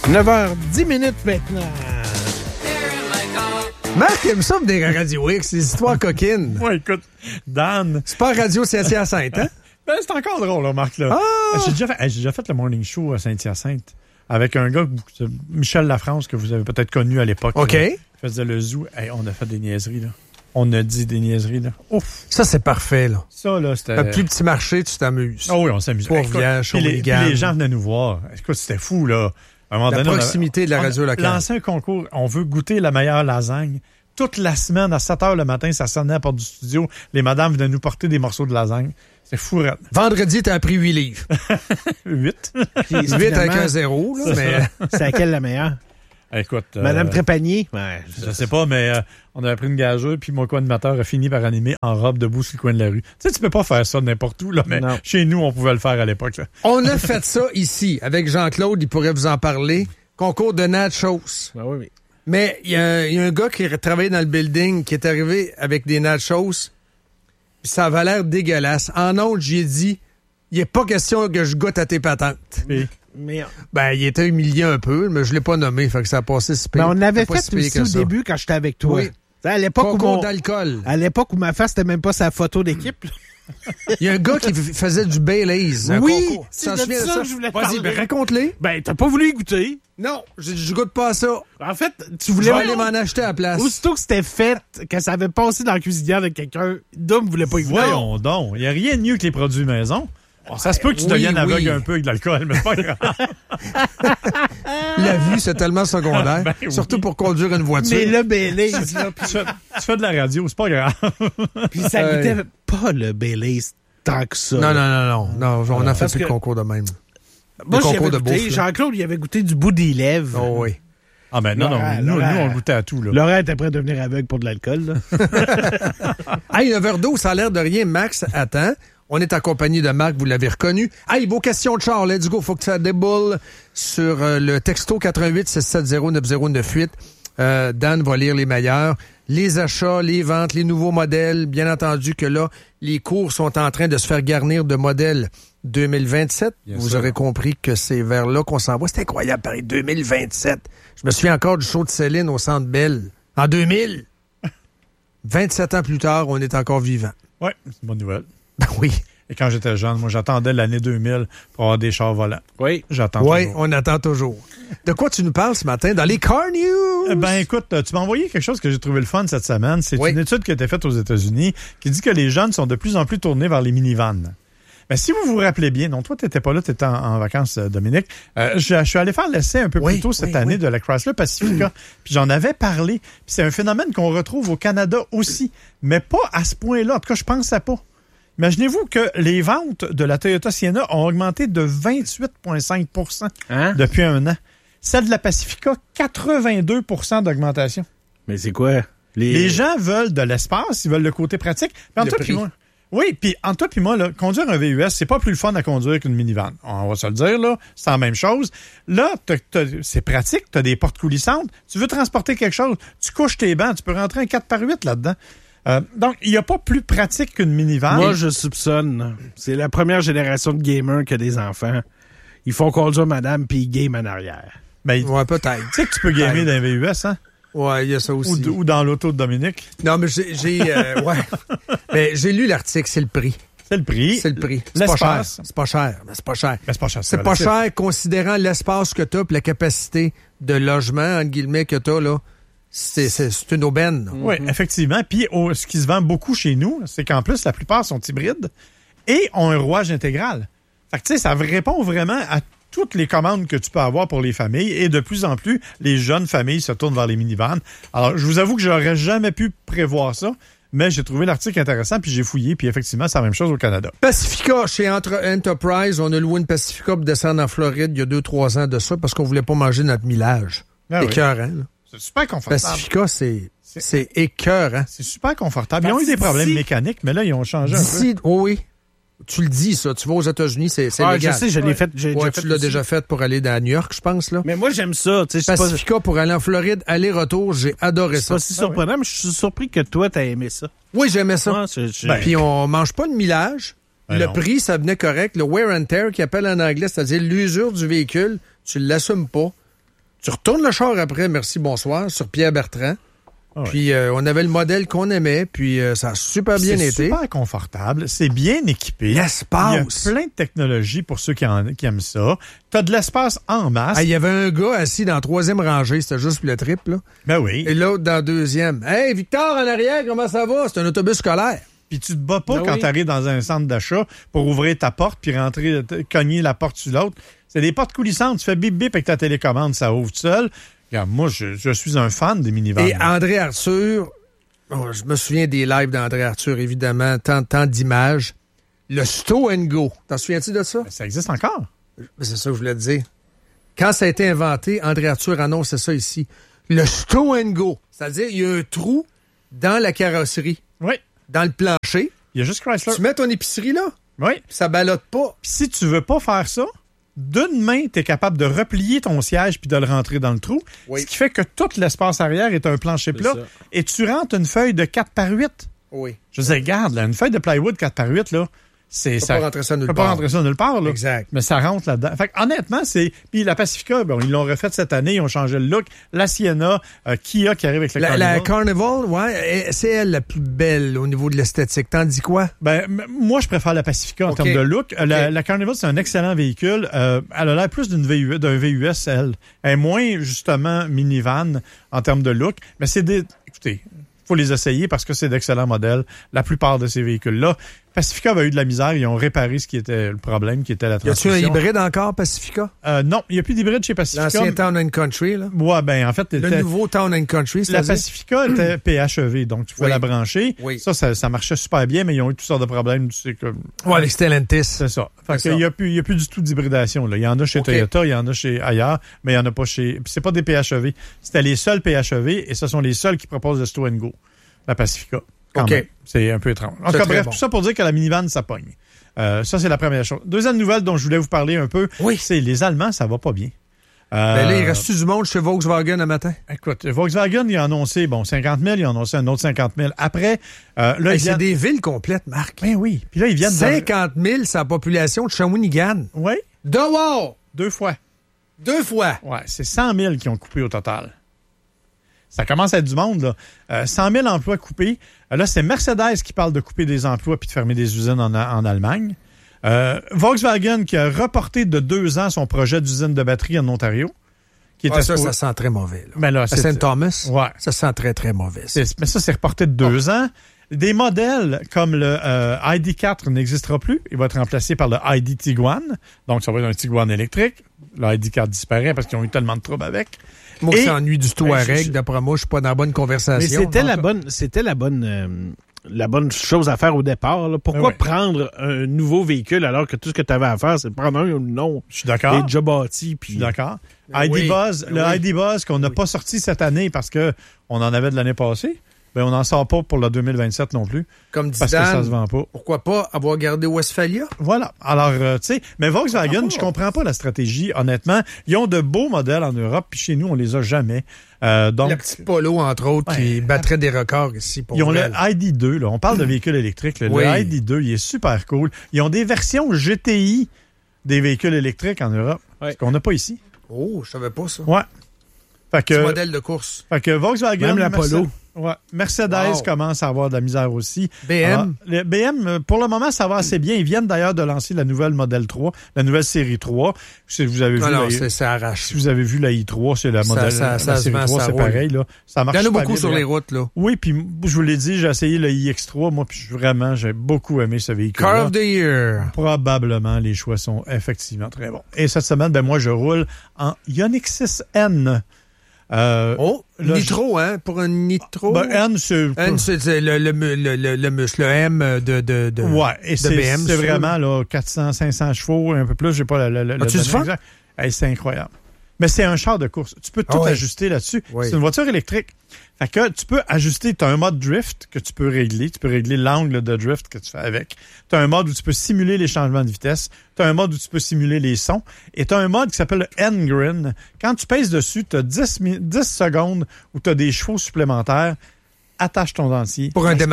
9h10 maintenant. Marc aime ça venir à Radio X, les histoires coquines. Ouais, écoute, Dan. C'est pas Radio Saint-Hyacinthe, hein? Ben, c'est encore drôle, là, Marc, là. Ah! J'ai déjà fait le morning show à Saint-Hyacinthe avec un gars, Michel Lafrance, que vous avez peut-être connu à l'époque. OK. Là, il faisait le zoo. Hey, on a fait des niaiseries, là. On a dit des niaiseries, là. Ouf! Ça, c'est parfait, là. Ça, là, c'était... Un plus petit marché, tu t'amuses. Ah oui, on s'amusait. Pour Viège, puis les gens venaient nous voir. Écoute, c'était fou, là. À un moment La donné, proximité de la radio locale. On a lancé un concours. On veut goûter la meilleure lasagne. Toute la semaine, à 7 h le matin, ça sonnait à la porte du studio. Les madames venaient nous porter des morceaux de lasagne. C'est fou, raide. Vendredi, t'as appris 8 livres. 8. 8 avec un 0, là, mais... C'est laquelle la meilleure? Écoute... Madame Trépanier? Ouais, je sais pas, mais on avait pris une gageure, puis mon co-animateur a fini par animer en robe debout sur le coin de la rue. Tu sais, tu peux pas faire ça n'importe où, là, mais non. Chez nous, on pouvait le faire à l'époque, là. On a fait ça ici, avec Jean-Claude, il pourrait vous en parler. Concours de nachos. Ben oui. Mais il y a un gars qui travaillait dans le building qui est arrivé avec des nachos. Ça avait l'air dégueulasse. En ondes, j'ai dit, il n'est pas question que je goûte à tes patentes. Et... Mais... Ben, il était humilié un peu, mais je l'ai pas nommé, fait que ça a passé si pire. Mais on avait fait aussi au début quand j'étais avec toi. Oui. À l'époque Concours d'alcool. À l'époque où ma face, c'était même pas sa photo d'équipe. Il y a un gars qui faisait du Baileys. Oui, c'est de ça que je voulais te Vas-y, parler. ben raconte-les. Ben, t'as pas voulu y goûter. Non, je goûte pas à ça. En fait, tu Je voulais... vais aller m'en acheter à la place. Aussitôt que c'était fait, que ça avait passé dans la cuisinière de quelqu'un, Dom voulait pas y goûter. Voyons donc. Il n'y a rien de mieux que les produits maison. Bon, ça se peut que tu deviennes aveugle un peu avec de l'alcool, mais c'est pas grave. La vue, c'est tellement secondaire. Ben oui. Surtout pour conduire une voiture. Mais le Baileys, là, tu fais de la radio, c'est pas grave. puis ça goûtait pas le Baileys tant que ça. Non, on a fait Parce plus de que- concours de même. Moi, concours j'avais de goûté, bouffe, là. Jean-Claude, il avait goûté du bout des lèvres. Oh oui. Ah ben non, nous, on goûtait à tout, là. Laurent était prêt à devenir aveugle pour de l'alcool, là. Hey, un verre d'eau, ça a l'air de rien. Max, attends. On est en compagnie de Marc, vous l'avez reconnu. Hey, vos questions de char, let's go. Faut que ça déboule sur le texto 88 670 9098. Dan va lire les meilleurs. Les achats, les ventes, les nouveaux modèles. Bien entendu que là, les cours sont en train de se faire garnir de modèles 2027. Bien vous sûr. aurez compris que c'est vers là qu'on s'en va. C'est incroyable, pareil, 2027. Je me souviens encore du show de Céline au Centre Bell. En 2000. 27 ans plus tard, on est encore vivant. Ouais, c'est une bonne nouvelle. Ben oui. Et quand j'étais jeune, moi, j'attendais l'année 2000 pour avoir des chars volants. Oui. J'attends Oui, toujours. on attend toujours. De quoi tu nous parles ce matin dans les Car News? Ben écoute, tu m'as envoyé quelque chose que j'ai trouvé le fun cette semaine. C'est Oui. une étude qui a été faite aux États-Unis qui dit que les jeunes sont de plus en plus tournés vers les minivans. Ben, si vous vous rappelez bien, non, toi, t'étais pas là, t'étais en vacances, Dominique. Je suis allé faire l'essai un peu plus tôt cette année de la Chrysler Pacifica. Puis j'en avais parlé. Puis c'est un phénomène qu'on retrouve au Canada aussi. Mais pas à ce point-là. En tout cas, je pensais pas. Imaginez-vous que les ventes de la Toyota Sienna ont augmenté de 28,5 % depuis un an. Celle de la Pacifica, 82 % d'augmentation. Mais c'est quoi? Les gens veulent de l'espace, ils veulent le côté pratique. Mais entre Le toi prix. puis moi, oui, puis entre toi puis moi, là, conduire un VUS, c'est pas plus le fun à conduire qu'une minivan. On va se le dire, là, c'est la même chose. Là, c'est pratique, tu as des portes coulissantes. Tu veux transporter quelque chose, tu couches tes bancs, tu peux rentrer un 4x8 là-dedans. Donc, il n'y a pas plus pratique qu'une minivan. Moi, je soupçonne. C'est la première génération de gamers qui a des enfants. Ils font conduire madame puis ils game en arrière. Ben, Ouais, peut-être. tu sais que tu peux gamer dans un VUS, hein? Ouais, il y a ça aussi. Ou dans l'auto de Dominique. Non, mais ouais. Mais j'ai lu l'article, c'est le prix. C'est le prix. C'est le prix. C'est pas cher. L'espace. C'est pas cher. Mais c'est pas cher. Ben, c'est pas cher. C'est pas relatif. cher considérant l'espace que tu as et la capacité de logement, entre guillemets, que tu as, là. C'est une aubaine. Oui, effectivement. Puis, ce qui se vend beaucoup chez nous, c'est qu'en plus, la plupart sont hybrides et ont un rouage intégral. Fait que, tu sais, ça répond vraiment à toutes les commandes que tu peux avoir pour les familles et de plus en plus, les jeunes familles se tournent vers les minivans. Alors, je vous avoue que j'aurais jamais pu prévoir ça, mais j'ai trouvé l'article intéressant puis j'ai fouillé puis effectivement, c'est la même chose au Canada. Pacifica, chez Enterprise, on a loué une Pacifica pour descendre en Floride il y a 2-3 ans de ça parce qu'on voulait pas manger notre millage. Ah oui. Écœurant, là. C'est super confortable. Pacifica, c'est écœurant. C'est super confortable. Ils ont eu des problèmes mécaniques, mais là, ils ont changé un peu. D'ici, oui. Tu le dis, ça. Tu vas aux États-Unis, c'est légal. Je sais, je l'ai fait. Ouais, tu l'as déjà fait pour aller à New York, je pense, là. Mais moi, j'aime ça. Tu sais, c'est pas Pacifica pour aller en Floride, aller-retour, j'ai adoré ça. si surprenant, mais je suis surpris que toi, t'as aimé ça. Oui, j'aimais ça. Ouais, Puis on mange pas le millage. Ben le non. prix, ça venait correct. Le wear and tear, qui appelle en anglais, c'est-à-dire l'usure du véhicule, tu l'assumes pas. Tu retournes le char après, merci, bonsoir, sur Pierre Bertrand. Ah ouais. Puis on avait le modèle qu'on aimait, puis ça a super bien été. C'est super confortable, c'est bien équipé. L'espace. Il y a plein de technologies pour ceux qui aiment ça. T'as de l'espace en masse. Il y avait un gars assis dans la 3e rangée, c'était juste le trip, là. Ben oui. Et l'autre dans la 2e. Hey, Victor, en arrière, comment ça va? C'est un autobus scolaire. Puis tu te bats pas quand t'arrives dans un centre d'achat pour ouvrir ta porte puis rentrer, cogner la porte sur l'autre. C'est des portes coulissantes. Tu fais bip bip avec ta télécommande, ça ouvre tout seul. Regarde, moi, je suis un fan des minivans. Et André Arthur, je me souviens des lives d'André Arthur, évidemment, tant d'images. Le Stow & Go, t'en souviens-tu de ça? Ça existe encore. C'est ça que je voulais te dire. Quand ça a été inventé, André Arthur annonçait ça ici. Le Stow & Go, c'est-à-dire il y a un trou dans la carrosserie, Oui. dans le plancher. Il y a juste Chrysler. Tu mets ton épicerie là, Oui. ça ballotte pas. Puis si tu veux pas faire ça, d'une main, tu es capable de replier ton siège puis de le rentrer dans le trou. Oui. Ce qui fait que tout l'espace arrière est un plancher plat. Et tu rentres une feuille de 4x8. Oui. Je disais, regarde, là, une feuille de plywood 4x8, là, Tu peux pas rentrer ça nulle peut part. pas rentrer ça nulle part, là. Exact. Mais ça rentre là-dedans. Fait que, honnêtement, Puis la Pacifica, bon, ils l'ont refait cette année, ils ont changé le look. La Sienna, Kia qui arrive avec le Carnival. La Carnival, ouais, c'est elle la plus belle au niveau de l'esthétique. T'en dis quoi? Ben, moi, je préfère la Pacifica en termes de look. La Carnival, c'est un excellent véhicule. Elle a l'air plus d'un VUS, elle. Elle est moins, justement, minivan en termes de look. Mais écoutez, faut les essayer parce que c'est d'excellents modèles. La plupart de ces véhicules-là. Pacifica avait eu de la misère. Ils ont réparé ce qui était le problème, qui était la transmission. Y a-tu un hybride encore, Pacifica? Non, il n'y a plus d'hybride chez Pacifica. L'ancien Town & Country, là? Ouais, ben, en fait... Le nouveau Town & Country, la Pacifica était PHEV, donc tu pouvais la brancher. Oui. Ça marchait super bien, mais ils ont eu toutes sortes de problèmes. Tu sais, comme... Ouais, les Stellantis. C'est ça. Fait qu'il y a plus du tout d'hybridation, là. Il y en a chez Toyota, il y en a chez ailleurs, mais il n'y en a pas chez... Puis c'est pas des PHEV. C'était les seuls PHEV, et ce sont les seuls qui proposent le Stow & Go. La Pacifica. Quand même. C'est un peu étrange. En tout cas, bref, tout ça pour dire que la minivan, ça pogne. Ça, c'est la première chose. Deuxième nouvelle dont je voulais vous parler un peu, c'est les Allemands, ça va pas bien. Ben là, il reste du monde chez Volkswagen un matin? Écoute, Volkswagen, il a annoncé, 50 000, il a annoncé un autre 50 000. Après, là, c'est des villes complètes, Marc. Ben oui. Puis là, ils viennent 50 000, c'est la population de Shawinigan. Oui. Dehors! 2 fois. 2 fois? Ouais, c'est 100 000 qui ont coupé au total. Ça commence à être du monde, là. 100 000 emplois coupés. Là, c'est Mercedes qui parle de couper des emplois puis de fermer des usines en Allemagne. Volkswagen qui a reporté de 2 ans son projet d'usine de batterie en Ontario. Ça sent très mauvais. Là. Mais là, à Saint-Thomas, ça sent très, très mauvais. Mais ça, c'est reporté de 2 ans. Des modèles comme le ID4 n'existera plus. Il va être remplacé par le ID Tiguan. Donc, ça va être un Tiguan électrique. Le ID4 disparaît parce qu'ils ont eu tellement de troubles avec. Moi, qui s'ennuie du Touareg, d'après moi, je suis pas dans la bonne conversation. Mais c'était la bonne chose à faire au départ. Là. Pourquoi prendre un nouveau véhicule alors que tout ce que tu avais à faire, c'est de prendre un nom? Je suis d'accord. Et déjà bâti. Je suis d'accord. ID Buzz, ID Buzz qu'on n'a pas sorti cette année parce qu'on en avait de l'année passée. Ben, on n'en sort pas pour le 2027 non plus. Comme dit parce Dan, que ça se vend pas. Pourquoi pas avoir gardé Westphalia? Voilà. Alors, tu sais, mais Volkswagen, je comprends pas la stratégie, honnêtement. Ils ont de beaux modèles en Europe, puis chez nous, on les a jamais. Donc, le petit Polo, entre autres, qui battrait des records ici pour ils ont le ID2, là. On parle de véhicules électriques. Là. Le ID2, il est super cool. Ils ont des versions GTI des véhicules électriques en Europe. Ce qu'on n'a pas ici. Oh, je savais pas ça. Ouais. Petit modèle de course. Fait que Volkswagen... Même la Polo. Ouais. Mercedes commence à avoir de la misère aussi. BM. Alors, le BM, pour le moment, ça va assez bien. Ils viennent d'ailleurs de lancer la nouvelle Model 3, la nouvelle série 3. Si vous avez vu ça arrache. Si vous avez vu la i3, c'est la modèle la série 3, c'est pareil. Là. Ça marche. Il y en a beaucoup sur les routes. Là. Oui, puis je vous l'ai dit, j'ai essayé le iX3. Moi, puis j'ai beaucoup aimé ce véhicule. Car of the Year. Probablement, les choix sont effectivement très bons. Et cette semaine, moi, je roule en Ioniq 6N. Nitro, hein? Pour un Nitro? Ben, N, c'est le muscle, le M de ouais, et de BM. C'est vraiment là, 400, 500 chevaux, un peu plus. J'ai pas As-tu du fun? Hey, c'est incroyable. Mais c'est un char de course. Tu peux tout ajuster là-dessus. Oui. C'est une voiture électrique. Fait que tu peux ajuster, tu as un mode drift que tu peux régler. Tu peux régler l'angle de drift que tu fais avec. Tu as un mode où tu peux simuler les changements de vitesse. Tu as un mode où tu peux simuler les sons. Et tu as un mode qui s'appelle le N-Grin. Quand tu pèses dessus, tu as 10 secondes où tu as des chevaux supplémentaires. attache ton dentier. Pour un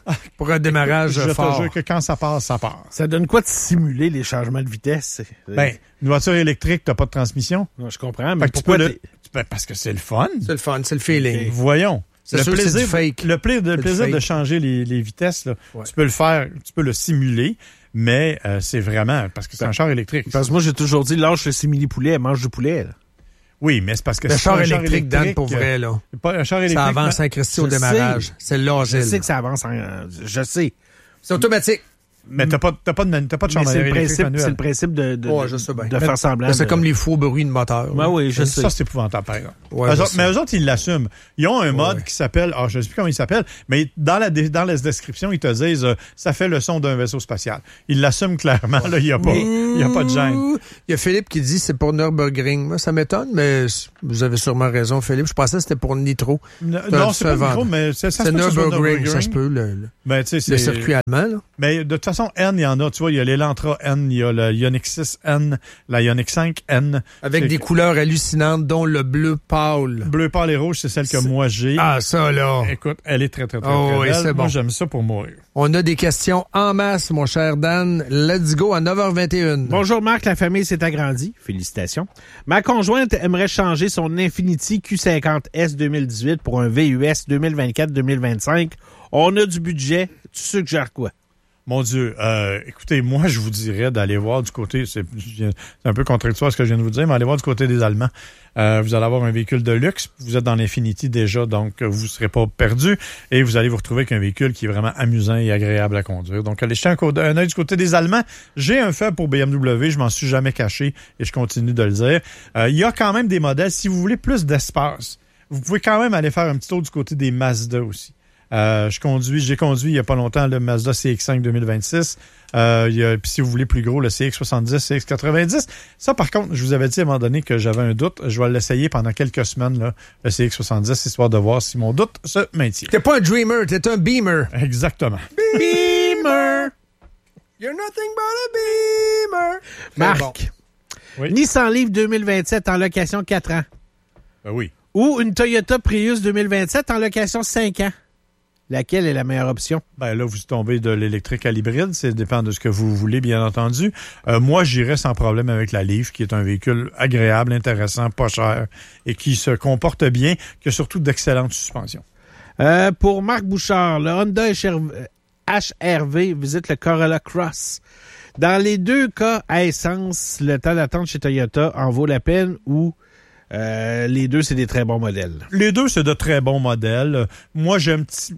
démarrage je fort. te jure que quand ça part, ça part. Ça donne quoi de simuler les changements de vitesse? Ben, une voiture électrique, t'as pas de transmission. Non, je comprends, mais pourquoi pourquoi parce que c'est le fun. C'est le fun, c'est le feeling. Okay. Voyons. C'est sûr que c'est du fake. Le plaisir fake. de changer les vitesses, là, tu peux le faire, tu peux le simuler, mais c'est vraiment parce que c'est un char électrique. Parce que moi, j'ai toujours dit, lâche le simili-poulet, mange du poulet. Là. Oui, mais c'est parce que le c'est char un électrique, Dan, pour vrai, là. Pas un char électrique. Ça avance en Christie au démarrage. C'est l'agile. Je sais que ça avance je sais. C'est automatique. Mais t'as pas de chambre électrique manuelle. C'est le principe de je sais bien. faire semblant. C'est comme les faux bruits de moteur. Oui, je sais. Ça, c'est épouvantable, par exemple. Ouais, mais eux autres, ils l'assument. Ils ont un mode qui s'appelle, je ne sais plus comment il s'appelle, mais dans la description, ils te disent ça fait le son d'un vaisseau spatial. Ils l'assument clairement. Là, il n'y a pas de gêne. Il y a Philippe qui dit c'est pour Nürburgring. Moi, ça m'étonne, mais vous avez sûrement raison, Philippe. Je pensais que c'était pour Nitro. Non, c'est pas Nitro, mais ça se peut. C'est Nürburgring, ça se peut. Le circuit allemand, là. Mais de toute façon, N, il y en a. Tu vois, il y a l'Elantra N, il y a la Ioniq 6 N, la Ioniq 5 N. Avec des couleurs hallucinantes, dont le bleu pâle. Bleu pâle et rouge, c'est celle que moi j'ai. Ah, ça, là. Écoute, elle est très, très, très, très belle. C'est bon. Moi, j'aime ça pour mourir. On a des questions en masse, mon cher Dan. Let's go à 9h21. Bonjour, Marc. La famille s'est agrandie. Félicitations. Ma conjointe aimerait changer son Infiniti Q50S 2018 pour un VUS 2024-2025. On a du budget. Tu suggères quoi? Mon Dieu, écoutez, moi, je vous dirais d'aller voir du côté, c'est un peu contradictoire ce que je viens de vous dire, mais allez voir du côté des Allemands. Vous allez avoir un véhicule de luxe, vous êtes dans l'Infiniti déjà, donc vous ne serez pas perdu et vous allez vous retrouver avec un véhicule qui est vraiment amusant et agréable à conduire. Donc, allez jeter un œil du côté des Allemands. J'ai un fait pour BMW, je m'en suis jamais caché et je continue de le dire. Il y a quand même des modèles, si vous voulez plus d'espace, vous pouvez quand même aller faire un petit tour du côté des Mazda aussi. J'ai conduit il y a pas longtemps le Mazda CX-5 2026. Puis si vous voulez plus gros, le CX-70, CX-90. Ça, par contre, je vous avais dit à un moment donné que j'avais un doute. Je vais l'essayer pendant quelques semaines, là, le CX-70, histoire de voir si mon doute se maintient. T'es pas un dreamer, t'es un beamer. Exactement. Beamer! You're nothing but a beamer. Marc, bon. Oui? Nissan Leaf 2027 en location 4 ans. Ben oui. Ou une Toyota Prius 2027 en location 5 ans. Laquelle est la meilleure option? Ben là, vous tombez de l'électrique à l'hybride. Ça dépend de ce que vous voulez, bien entendu. Moi, j'irais sans problème avec la Leaf, qui est un véhicule agréable, intéressant, pas cher et qui se comporte bien, qui a surtout d'excellentes suspensions. Pour Marc Bouchard, le Honda HR-V visite le Corolla Cross. Dans les deux cas, à essence, le temps d'attente chez Toyota en vaut la peine ou... les deux, c'est des très bons modèles. Les deux, c'est de très bons modèles. Moi, j'ai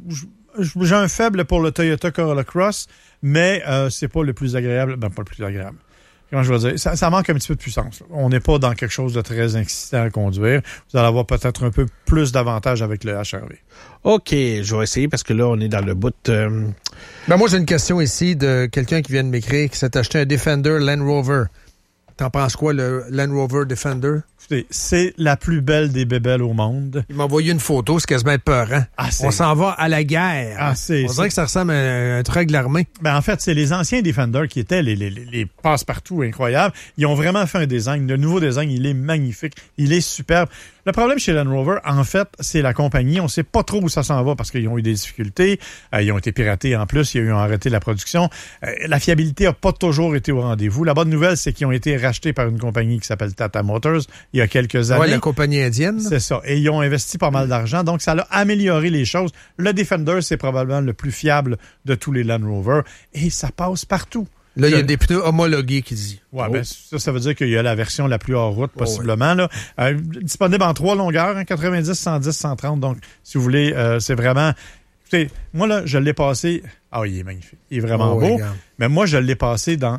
un faible pour le Toyota Corolla Cross, mais c'est pas le plus agréable. Ben, pas le plus agréable. Comment je vais dire? Ça manque un petit peu de puissance. On n'est pas dans quelque chose de très excitant à conduire. Vous allez avoir peut-être un peu plus d'avantages avec le HR-V. OK, je vais essayer parce que là, on est dans le bout. Ben moi, j'ai une question ici de quelqu'un qui vient de m'écrire qui s'est acheté un Defender Land Rover. T'en penses quoi, le Land Rover Defender? Écoutez, c'est la plus belle des bébelles au monde. Il m'a envoyé une photo, c'est quasiment peurant. On s'en va à la guerre. On dirait que ça ressemble à un truc de l'armée. Ben, en fait, c'est les anciens Defender qui étaient les passe-partout incroyables. Ils ont vraiment fait un design. Le nouveau design, il est magnifique. Il est superbe. Le problème chez Land Rover, en fait, c'est la compagnie. On ne sait pas trop où ça s'en va parce qu'ils ont eu des difficultés. Ils ont été piratés en plus. Il y a eu arrêté la production. La fiabilité n'a pas toujours été au rendez-vous. La bonne nouvelle, c'est qu'ils ont été rachetés par une compagnie qui s'appelle Tata Motors il y a quelques années. Oui, la compagnie indienne. C'est ça. Et ils ont investi pas mal d'argent. Donc, ça a amélioré les choses. Le Defender, c'est probablement le plus fiable de tous les Land Rover. Et ça passe partout. Là, il y a des pneus homologués qui disent. Ouais, ben, ça veut dire qu'il y a la version la plus hors route, possiblement. Là. Disponible en 3 longueurs, 90, 110, 130. Donc, si vous voulez, c'est vraiment... Écoutez, moi, là, je l'ai passé... Ah, il est magnifique. Il est vraiment beau. Regarde. Mais moi, je l'ai passé dans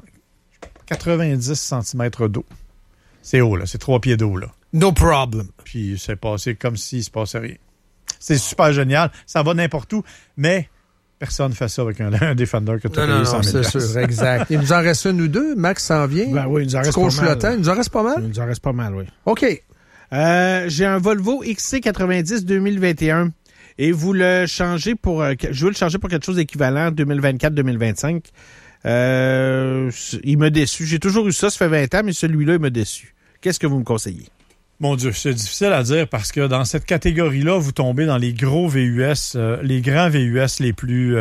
90 cm d'eau. C'est haut, là. C'est 3 pieds d'eau, là. No problem. Puis, c'est passé comme s'il se passait rien. C'est super génial. Ça va n'importe où. Mais... Personne ne fait ça avec un Defender que tu as payé 100 000 c'est sûr, exact. Il nous en reste une ou deux. Max s'en vient. Ben oui, il nous en reste pas mal. Il nous en reste pas mal? Il nous en reste pas mal, oui. OK. J'ai un Volvo XC90 2021 et vous le changez pour... je veux le changer pour quelque chose d'équivalent 2024-2025. Il m'a déçu. J'ai toujours eu ça fait 20 ans, mais celui-là, il m'a déçu. Qu'est-ce que vous me conseillez? Mon Dieu, c'est difficile à dire parce que dans cette catégorie-là, vous tombez dans les gros VUS, les grands VUS les plus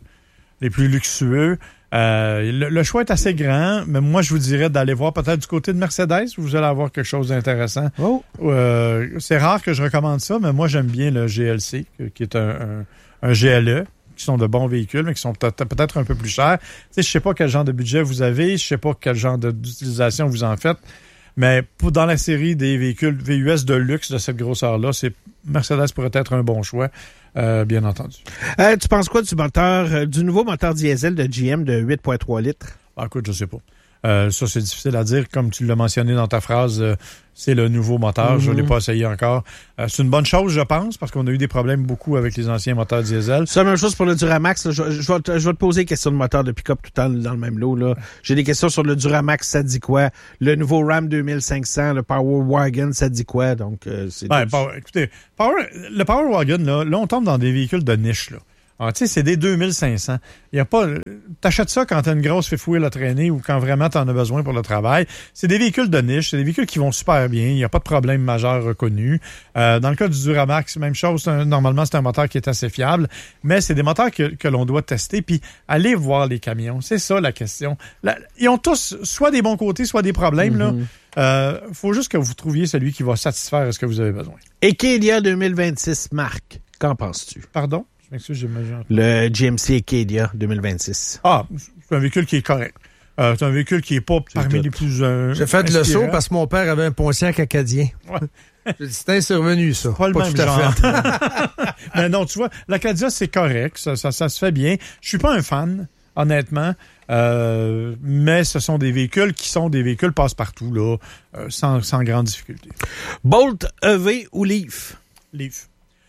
luxueux. Le choix est assez grand, mais moi, je vous dirais d'aller voir peut-être du côté de Mercedes, où vous allez avoir quelque chose d'intéressant. Oh. C'est rare que je recommande ça, mais moi, j'aime bien le GLC, qui est un GLE, qui sont de bons véhicules, mais qui sont peut-être un peu plus chers. Tu sais, je sais pas quel genre de budget vous avez, je sais pas quel genre d'utilisation vous en faites, mais dans la série des véhicules VUS de luxe de cette grosseur-là, Mercedes pourrait être un bon choix. Bien entendu. Tu penses quoi du nouveau moteur diesel de GM de 8,3 litres? Écoute, je sais pas. Ça, c'est difficile à dire. Comme tu l'as mentionné dans ta phrase, c'est le nouveau moteur. Je ne l'ai pas essayé encore. C'est une bonne chose, je pense, parce qu'on a eu des problèmes beaucoup avec les anciens moteurs diesel. C'est la même chose pour le Duramax. Là. Je vais te poser des questions de moteur de pick-up tout le temps dans le même lot. Là. J'ai des questions sur le Duramax, ça dit quoi? Le nouveau Ram 2500, le Power Wagon, ça dit quoi? Donc, écoutez, le Power Wagon, là, on tombe dans des véhicules de niche, là. Ah, tu sais, c'est des 2500. Il y a pas. T'achètes ça quand t'as une grosse fifouille à traîner ou quand vraiment t'en as besoin pour le travail. C'est des véhicules de niche, c'est des véhicules qui vont super bien. Il n'y a pas de problème majeur reconnu. Dans le cas du Duramax, même chose. Normalement, c'est un moteur qui est assez fiable, mais c'est des moteurs que l'on doit tester puis aller voir les camions. C'est ça la question. Ils ont tous soit des bons côtés, soit des problèmes. Là. Faut juste que vous trouviez celui qui va satisfaire ce que vous avez besoin. Acadia 2026, Marc, qu'en penses-tu? Pardon? Je m'excuse, j'imagine. Le GMC Acadia 2026. C'est un véhicule qui est correct. C'est un véhicule qui n'est pas parmi les plus J'ai fait le saut parce que mon père avait un Pontiac acadien. Ouais. C'est survenu, ça. Pas le même genre. Mais non, tu vois, l'Acadia, c'est correct. Ça se fait bien. Je suis pas un fan, honnêtement. Mais ce sont des véhicules qui sont des véhicules passe-partout, là, sans grande difficulté. Bolt EV ou Leaf? Leaf.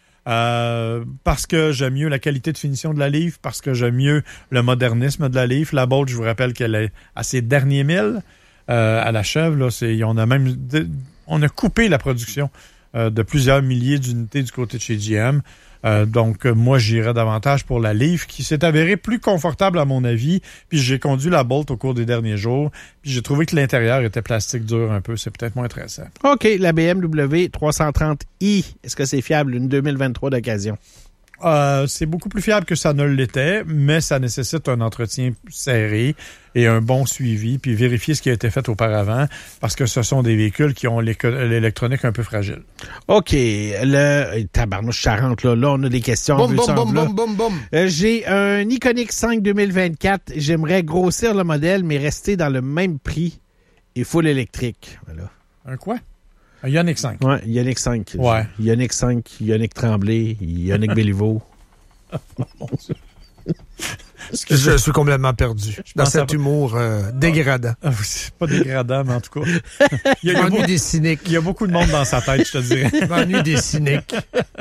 Parce que j'aime mieux la qualité de finition de la Leaf, parce que j'aime mieux le modernisme de la Leaf. La Bolt, je vous rappelle qu'elle est à ses derniers milles à la chèvre. Là, on a coupé la production de plusieurs milliers d'unités du côté de chez GM. Donc, moi, j'irais davantage pour la Leaf, qui s'est avérée plus confortable à mon avis. Puis j'ai conduit la Bolt au cours des derniers jours. Puis j'ai trouvé que l'intérieur était plastique dur un peu. C'est peut-être moins intéressant. OK, la BMW 330i, est-ce que c'est fiable, une 2023 d'occasion? C'est beaucoup plus fiable que ça ne l'était, mais ça nécessite un entretien serré et un bon suivi, puis vérifier ce qui a été fait auparavant, parce que ce sont des véhicules qui ont l'électronique un peu fragile. OK, tabarnouche Charente, là, on a des questions. J'ai un Iconiq 5 2024. J'aimerais grossir le modèle, mais rester dans le même prix et full électrique. Voilà. Un quoi? Un Ioniq 5. Oui, Ioniq 5. Ouais. Ioniq 5, Ioniq Tremblay, Ioniq Béliveau. Mon Dieu. Je suis complètement perdu dans cet humour dégradant. C'est pas dégradant, mais en tout cas. Il y a des cyniques. Il y a beaucoup de monde dans sa tête, je te dirais. M'ennuie des cyniques.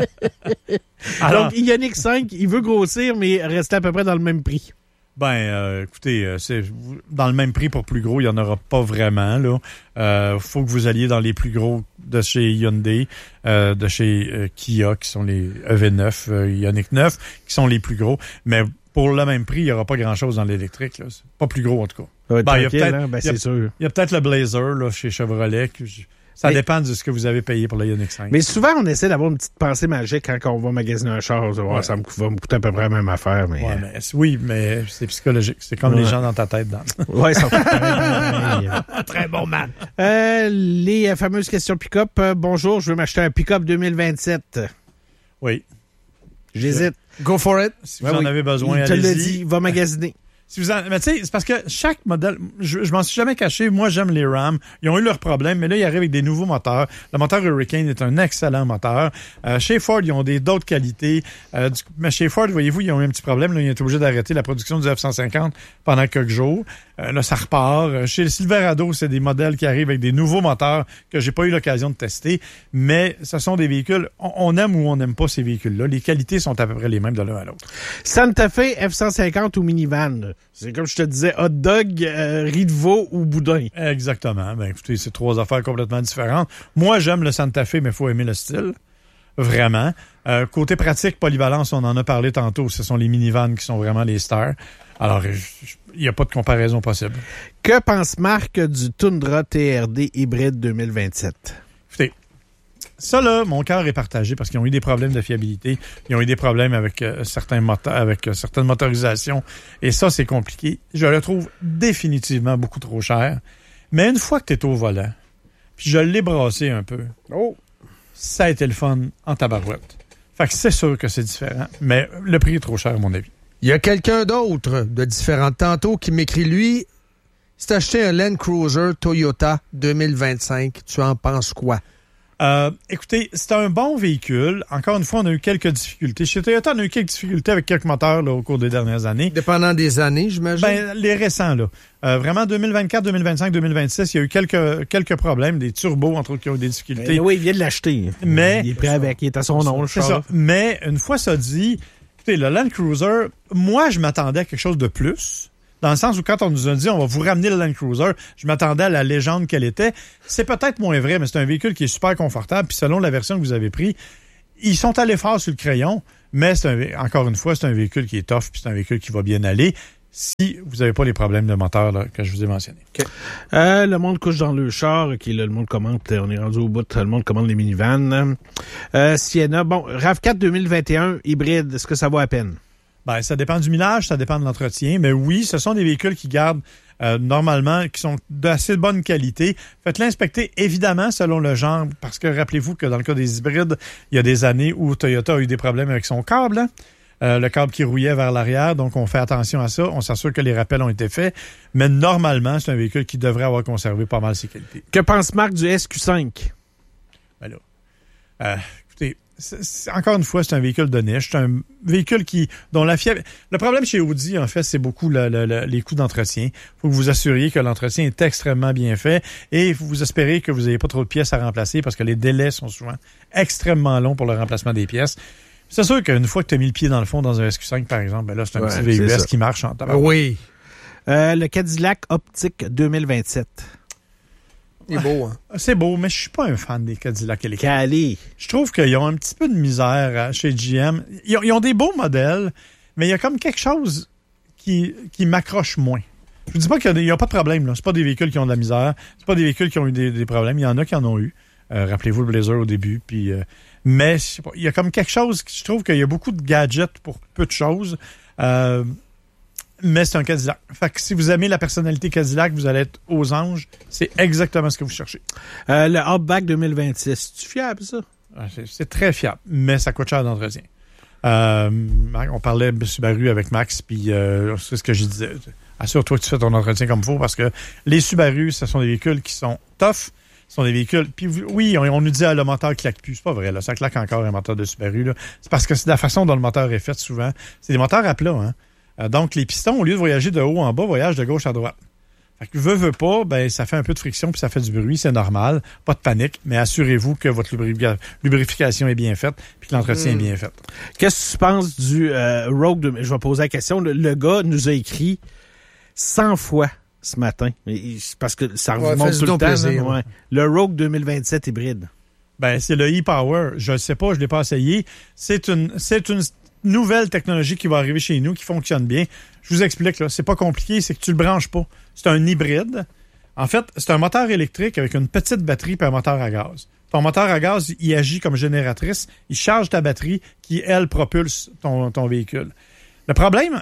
Alors, donc, Ioniq 5, il veut grossir, mais rester à peu près dans le même prix. Écoutez, c'est dans le même prix pour plus gros, il n'y en aura pas vraiment. Là, faut que vous alliez dans les plus gros de chez Hyundai, de chez Kia, qui sont les EV9, Ioniq 9, qui sont les plus gros. Mais pour le même prix, il n'y aura pas grand-chose dans l'électrique. Là. C'est pas plus gros, en tout cas. C'est sûr. Il y a peut-être le Blazer là, chez Chevrolet. Ça dépend de ce que vous avez payé pour le Ioniq 5. Mais souvent, on essaie d'avoir une petite pensée magique quand on va magasiner un char. Ça va me coûter à peu près la même affaire. Mais... Oui, mais c'est psychologique. C'est comme les gens dans ta tête. Oui, ils sont très bon, man. Les fameuses questions pick-up. Bonjour, je veux m'acheter un pick-up 2027. Oui. J'hésite. Go for it. Si vous en avez besoin, allez-y. Je te l'ai dit, va magasiner. Mais tu sais, c'est parce que chaque modèle, je m'en suis jamais caché, moi j'aime les Ram, ils ont eu leurs problèmes, mais là ils arrivent avec des nouveaux moteurs. Le moteur Hurricane est un excellent moteur. Chez Ford, ils ont d'autres qualités. Mais chez Ford, voyez-vous, ils ont eu un petit problème, là, ils ont été obligés d'arrêter la production du F-150 pendant quelques jours. Là, ça repart. Chez le Silverado, c'est des modèles qui arrivent avec des nouveaux moteurs que j'ai pas eu l'occasion de tester, mais ce sont des véhicules, on aime ou on n'aime pas ces véhicules-là. Les qualités sont à peu près les mêmes de l'un à l'autre. Santa Fe, F-150 ou minivan? C'est comme je te disais, hot dog, riz de veau ou boudin. Exactement. Écoutez, c'est trois affaires complètement différentes. Moi, j'aime le Santa Fe, mais il faut aimer le style. Vraiment. Côté pratique, polyvalence, on en a parlé tantôt. Ce sont les minivans qui sont vraiment les stars. Alors, il n'y a pas de comparaison possible. Que pense Marc du Tundra TRD hybride 2027? Écoutez, ça, là, mon cœur est partagé parce qu'ils ont eu des problèmes de fiabilité. Ils ont eu des problèmes avec certaines motorisations. Et ça, c'est compliqué. Je le trouve définitivement beaucoup trop cher. Mais une fois que tu es au volant, puis je l'ai brassé un peu, ça a été le fun en tabarouette. Fait que c'est sûr que c'est différent. Mais le prix est trop cher, à mon avis. Il y a quelqu'un d'autre de différent tantôt qui m'écrit, lui, si t'as acheté un Land Cruiser Toyota 2025, tu en penses quoi? Écoutez, c'est un bon véhicule. Encore une fois, on a eu quelques difficultés. Chez Toyota, on a eu quelques difficultés avec quelques moteurs là, au cours des dernières années. Dépendant des années, j'imagine? Ben, les récents, là. Vraiment, 2024, 2025, 2026, il y a eu quelques problèmes, des turbos, entre autres, qui ont eu des difficultés. Ben, oui, il vient de l'acheter. Mais, il est prêt avec, il est à son nom, le c'est char. ça. Mais, une fois ça dit, écoutez, le Land Cruiser, moi, je m'attendais à quelque chose de plus. Dans le sens où quand on nous a dit on va vous ramener le Land Cruiser, je m'attendais à la légende qu'elle était. C'est peut-être moins vrai, mais c'est un véhicule qui est super confortable. Puis selon la version que vous avez pris, ils sont allés fort sur le crayon, mais encore une fois, c'est un véhicule qui est tough, puis c'est un véhicule qui va bien aller si vous n'avez pas les problèmes de moteur là, que je vous ai mentionnés. Okay. Le monde couche dans le char, qui là, le monde commente, on est rendu au bout, le monde commande les minivans. Sienna, bon, RAV4 2021 hybride, est-ce que ça vaut à peine? Ben, ça dépend du millage, ça dépend de l'entretien. Mais oui, ce sont des véhicules qui gardent normalement, qui sont d'assez bonne qualité. Faites-les inspecter, évidemment, selon le genre, parce que rappelez-vous que dans le cas des hybrides, il y a des années où Toyota a eu des problèmes avec son câble, hein? Le câble qui rouillait vers l'arrière. Donc, on fait attention à ça. On s'assure que les rappels ont été faits. Mais normalement, c'est un véhicule qui devrait avoir conservé pas mal ses qualités. Que pense Marc du SQ5? Ben là, écoutez, encore une fois, c'est un véhicule de niche. C'est un véhicule dont la fiabilité... Le problème chez Audi, en fait, c'est beaucoup les coûts d'entretien. Il faut que vous assuriez que l'entretien est extrêmement bien fait et vous espérez que vous n'ayez pas trop de pièces à remplacer parce que les délais sont souvent extrêmement longs pour le remplacement des pièces. C'est sûr qu'une fois que tu as mis le pied dans le fond dans un SQ5, par exemple, ben là, c'est un petit VUS qui marche en tabac. Oui. Le Cadillac Optique 2027. Il est beau, hein? C'est beau, mais je suis pas un fan des Cadillac électriques. Calé. Je trouve qu'ils ont un petit peu de misère chez GM. Ils ont des beaux modèles, mais il y a comme quelque chose qui m'accroche moins. Je vous dis pas qu'il n'y a pas de problème, là. C'est pas des véhicules qui ont de la misère. C'est pas des véhicules qui ont eu des problèmes. Il y en a qui en ont eu. Rappelez-vous le Blazer au début. Puis, mais je sais pas, il y a comme quelque chose, je trouve qu'il y a beaucoup de gadgets pour peu de choses. Mais c'est un Cadillac. Fait que si vous aimez la personnalité Cadillac, vous allez être aux anges. C'est exactement ce que vous cherchez. Le Outback 2026, c'est fiable, ça? C'est très fiable, mais ça coûte cher d'entretien. On parlait de Subaru avec Max, puis c'est ce que je disais. Assure-toi que tu fais ton entretien comme il faut, parce que les Subaru, ce sont des véhicules qui sont tough. Ce sont des véhicules... Puis oui, on nous dit le moteur claque plus. C'est pas vrai, là. Ça claque encore un moteur de Subaru, là. C'est parce que c'est la façon dont le moteur est fait, souvent. C'est des moteurs à plat, hein. Donc, les pistons, au lieu de voyager de haut en bas, voyagent de gauche à droite. Fait que veut pas, ben ça fait un peu de friction puis ça fait du bruit, c'est normal. Pas de panique, mais assurez-vous que votre lubrification est bien faite puis que l'entretien est bien fait. Qu'est-ce que tu penses du Rogue? Je vais poser la question. Le gars nous a écrit 100 fois ce matin. Parce que ça remonte tout le temps. Plaisir, ouais. Le Rogue 2027 hybride. Ben, c'est le e-Power. Je ne sais pas, je ne l'ai pas essayé. C'est une nouvelle technologie qui va arriver chez nous, qui fonctionne bien. Je vous explique, là, c'est pas compliqué, c'est que tu le branches pas. C'est un hybride. En fait, c'est un moteur électrique avec une petite batterie et un moteur à gaz. Ton moteur à gaz, il agit comme génératrice. Il charge ta batterie qui, elle, propulse ton véhicule. Le problème,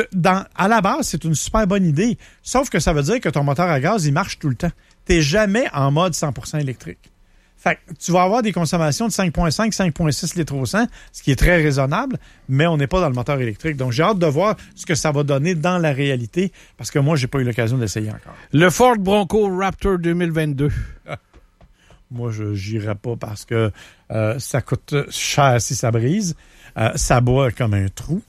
à la base, c'est une super bonne idée. Sauf que ça veut dire que ton moteur à gaz, il marche tout le temps. Tu n'es jamais en mode 100% électrique. Fait que tu vas avoir des consommations de 5,5, 5,6 litres au 100, ce qui est très raisonnable, mais on n'est pas dans le moteur électrique. Donc, j'ai hâte de voir ce que ça va donner dans la réalité, parce que moi, j'ai pas eu l'occasion d'essayer encore. Le Ford Bronco Raptor 2022. Moi, je n'irai pas parce que ça coûte cher si ça brise. Ça boit comme un trou.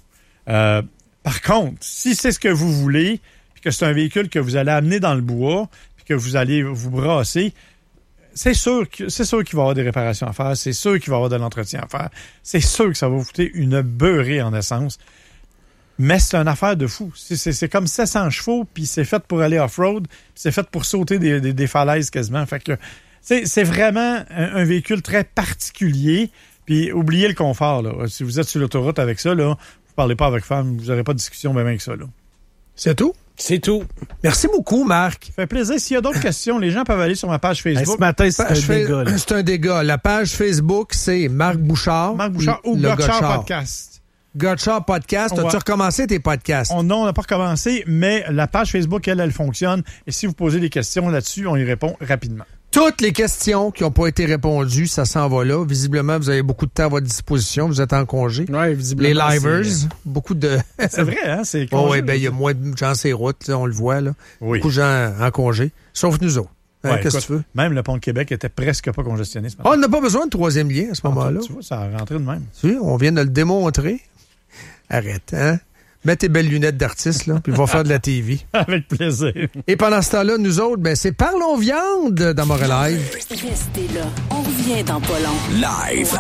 Par contre, si c'est ce que vous voulez, puis que c'est un véhicule que vous allez amener dans le bois, puis que vous allez vous brasser, c'est sûr qu'il va y avoir des réparations à faire. C'est sûr qu'il va y avoir de l'entretien à faire. C'est sûr que ça va vous coûter une beurrée en essence. Mais c'est une affaire de fou. C'est comme 700 chevaux, puis c'est fait pour aller off-road, puis c'est fait pour sauter des falaises quasiment. Fait que c'est vraiment un véhicule très particulier. Puis oubliez le confort, là. Si vous êtes sur l'autoroute avec ça, là, vous parlez pas avec femme, vous n'aurez pas de discussion même avec ça, là. C'est tout? C'est tout. Merci beaucoup, Marc. Ça fait plaisir. S'il y a d'autres questions, les gens peuvent aller sur ma page Facebook. Ce matin, c'est un dégât. Là. C'est un dégât. La page Facebook, c'est Marc Bouchard. Marc Bouchard ou Gotchard Podcast. Gotchard Podcast. As-tu recommencé tes podcasts? Non, on n'a pas recommencé, mais la page Facebook, elle fonctionne. Et si vous posez des questions là-dessus, on y répond rapidement. Toutes les questions qui n'ont pas été répondues, ça s'en va là. Visiblement, vous avez beaucoup de temps à votre disposition. Vous êtes en congé. Oui, visiblement. Les livers, beaucoup de... C'est vrai, hein? C'est congé. Oui, il y a moins de gens sur les routes, on le voit, là. Oui. Beaucoup de gens en congé, sauf nous autres. Qu'est-ce que tu veux? Même le pont de Québec était presque pas congestionné ce matin. On n'a pas besoin de troisième lien à ce moment-là. Tu vois, ça a rentré de même. Tu vois, on vient de le démontrer. Arrête, hein? Mets tes belles lunettes d'artiste, là, puis va faire de la TV. Avec plaisir. Et pendant ce temps-là, nous autres, c'est Parlons Viande dans Montréal Live. Restez là, on revient dans pas long. Live.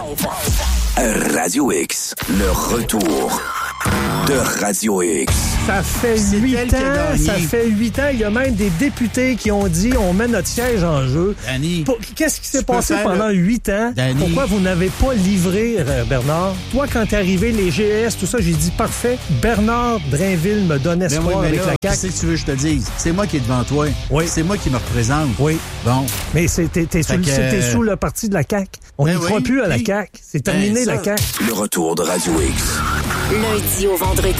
Radio X, le retour de Radio X. Ça fait 8 ans, il y a même des députés qui ont dit on met notre siège en jeu. Danny, qu'est-ce qui s'est passé pendant 8 ans? Danny. Pourquoi vous n'avez pas livré, Bernard? Toi, quand t'es arrivé, les GES, tout ça, j'ai dit parfait. Bernard Drainville me donne espoir avec la CAQ. Qu'est-ce que tu veux que je te dise? C'est moi qui est devant toi. Oui. C'est moi qui me représente. Oui. Bon. Mais t'es sous le parti de la CAQ. On ne croit plus à la CAQ. C'est terminé, la CAQ. Le retour de Radio X. Lundi au vendredi,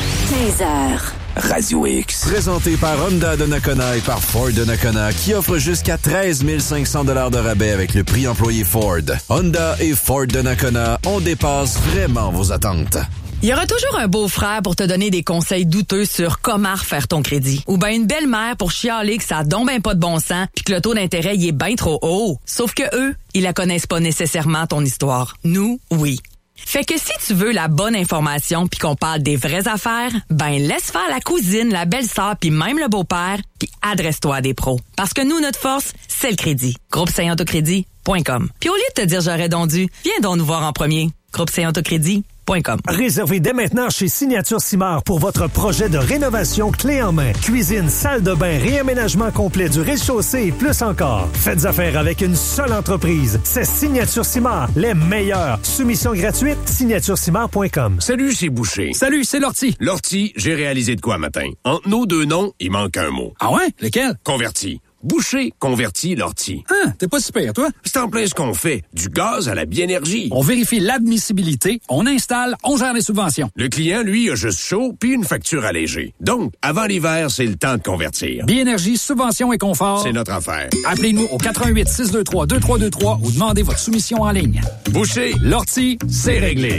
15h. Radio X. Présenté par Honda de Nakona et par Ford de Nakona, qui offre jusqu'à 13 500 $ de rabais avec le prix employé Ford. Honda et Ford de Nakona, on dépasse vraiment vos attentes. Il y aura toujours un beau-frère pour te donner des conseils douteux sur comment refaire ton crédit. Ou bien une belle-mère pour chialer que ça donne ben pas de bon sens puis que le taux d'intérêt y est bien trop haut. Sauf que eux, ils la connaissent pas nécessairement ton histoire. Nous, oui. Fait que si tu veux la bonne information puis qu'on parle des vraies affaires, ben laisse faire la cousine, la belle-sœur puis même le beau-père puis adresse-toi à des pros. Parce que nous, notre force, c'est le crédit. GroupeSaintAutocrédit.com. Puis au lieu de te dire j'aurais donc dû, viens donc nous voir en premier. GroupeSaintAutocrédit.com. Réservez dès maintenant chez Signature Simard pour votre projet de rénovation clé en main. Cuisine, salle de bain, réaménagement complet du rez-de-chaussée et plus encore. Faites affaire avec une seule entreprise. C'est Signature Simard, les meilleurs. Soumission gratuite, signaturesimard.com. Salut, c'est Boucher. Salut, c'est Lortie. Lortie, j'ai réalisé de quoi matin? Entre nos deux noms, il manque un mot. Ah ouais? Lequel? Converti. Boucher, converti, Lortie. Ah, t'es pas super, toi? C'est en plein ce qu'on fait. Du gaz à la biénergie. On vérifie l'admissibilité, on installe, on gère les subventions. Le client, lui, a juste chaud puis une facture allégée. Donc, avant l'hiver, c'est le temps de convertir. Biénergie, subvention et confort. C'est notre affaire. Appelez-nous au 88 623 2323 ou demandez votre soumission en ligne. Boucher, Lortie, c'est réglé.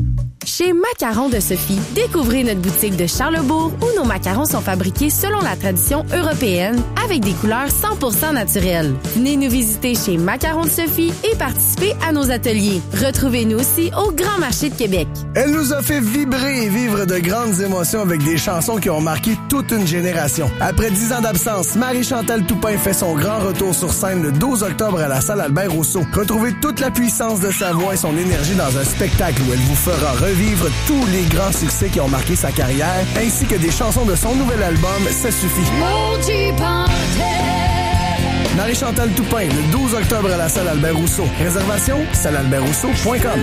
Chez Macarons de Sophie, découvrez notre boutique de Charlesbourg où nos macarons sont fabriqués selon la tradition européenne avec des couleurs 100% naturelles. Venez nous visiter chez Macarons de Sophie et participez à nos ateliers. Retrouvez-nous aussi au Grand Marché de Québec. Elle nous a fait vibrer et vivre de grandes émotions avec des chansons qui ont marqué toute une génération. Après 10 ans d'absence, Marie-Chantal Toupin fait son grand retour sur scène le 12 octobre à la salle Albert-Rousseau. Retrouvez toute la puissance de sa voix et son énergie dans un spectacle où elle vous fera revivre tous les grands succès qui ont marqué sa carrière, ainsi que des chansons de son nouvel album « Ça suffit ». Marie-Chantal Toupin, le 12 octobre à la salle Albert-Rousseau. Réservation, sallealbertrousseau.com.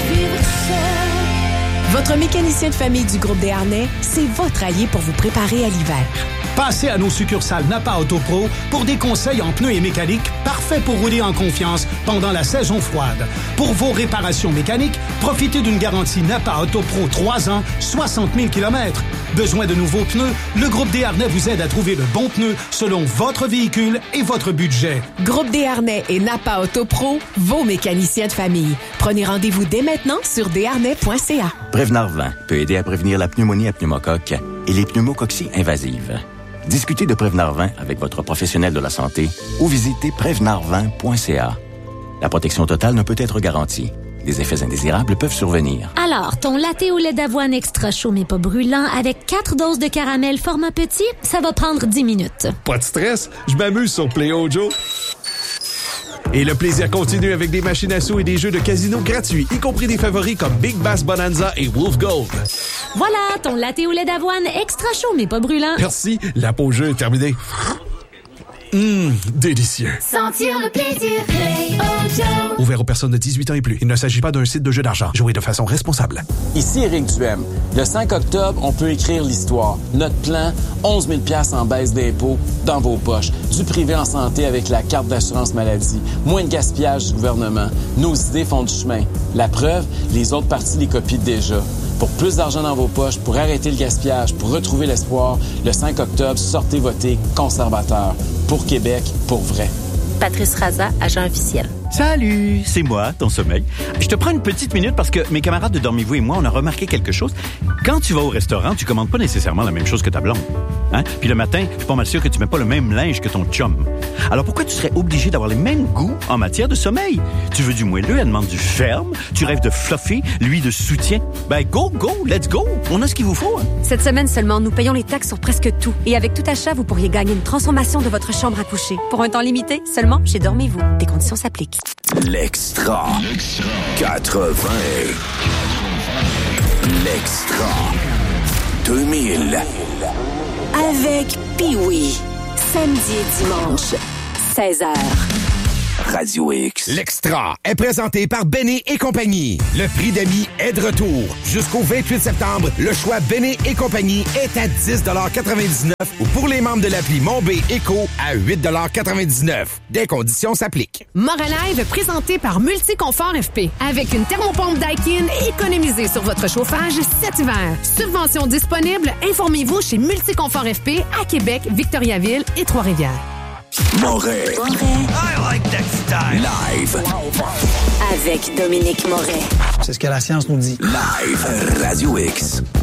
Votre mécanicien de famille du groupe Desharnais, c'est votre allié pour vous préparer à l'hiver. Passez à nos succursales Napa Autopro pour des conseils en pneus et mécanique parfaits pour rouler en confiance pendant la saison froide. Pour vos réparations mécaniques, profitez d'une garantie Napa Autopro 3 ans, 60 000 km. Besoin de nouveaux pneus? Le groupe Desharnais vous aide à trouver le bon pneu selon votre véhicule et votre budget. Groupe Desharnais et Napa Autopro, vos mécaniciens de famille. Prenez rendez-vous dès maintenant sur desharnais.ca. Prévenard 20 peut aider à prévenir la pneumonie à pneumocoque et les pneumococcies invasives. Discutez de Prévenard 20 avec votre professionnel de la santé ou visitez prévenard20.ca. La protection totale ne peut être garantie. Des effets indésirables peuvent survenir. Alors, ton latte au lait d'avoine extra chaud mais pas brûlant avec 4 doses de caramel format petit, ça va prendre 10 minutes. Pas de stress, je m'amuse sur Play Ojo. Et le plaisir continue avec des machines à sous et des jeux de casino gratuits, y compris des favoris comme Big Bass Bonanza et Wolf Gold. Voilà, ton latte au lait d'avoine extra chaud mais pas brûlant. Merci, la pause jeu est terminée. Délicieux. Sentir le plaisir Play-O-Joe. Ouvert aux personnes de 18 ans et plus. Il ne s'agit pas d'un site de jeu d'argent. Jouez de façon responsable. Ici Éric Duhem. Le 5 octobre, on peut écrire l'histoire. Notre plan, 11 000 $ en baisse d'impôts dans vos poches. Du privé en santé avec la carte d'assurance maladie. Moins de gaspillage du gouvernement. Nos idées font du chemin. La preuve, les autres partis les copient déjà. Pour plus d'argent dans vos poches, pour arrêter le gaspillage, pour retrouver l'espoir, le 5 octobre, sortez voter conservateur. Pour Québec, pour vrai. Patrice Raza, agent officiel. Salut, c'est moi, ton sommeil. Je te prends une petite minute parce que mes camarades de Dormez-vous et moi, on a remarqué quelque chose. Quand tu vas au restaurant, tu commandes pas nécessairement la même chose que ta blonde. Hein? Puis le matin, je suis pas mal sûr que tu mets pas le même linge que ton chum. Alors pourquoi tu serais obligé d'avoir les mêmes goûts en matière de sommeil? Tu veux du moelleux, elle demande du ferme. Tu rêves de fluffy, lui de soutien. Ben go, let's go. On a ce qu'il vous faut. Hein? Cette semaine seulement, nous payons les taxes sur presque tout. Et avec tout achat, vous pourriez gagner une transformation de votre chambre à coucher. Pour un temps limité, seulement chez Dormez-vous. Des conditions s'appliquent. L'Extra. 80. L'Extra. 2000. Avec Pee-Wee. Samedi et dimanche, 16h. Radio X. L'Extra est présenté par Benny et compagnie. Le prix d'amis est de retour. Jusqu'au 28 septembre, le choix Benny et compagnie est à 10,99 $ ou pour les membres de l'appli Mon B Éco à 8,99 $. Des conditions s'appliquent. Moralive présenté par Multiconfort FP. Avec une thermopompe Daikin, économisez sur votre chauffage cet hiver. Subvention disponible, informez-vous chez Multiconfort FP à Québec, Victoriaville et Trois-Rivières. Moret. I like that style. Live. Avec Dominique Moret. C'est ce que la science nous dit. Live. Radio X.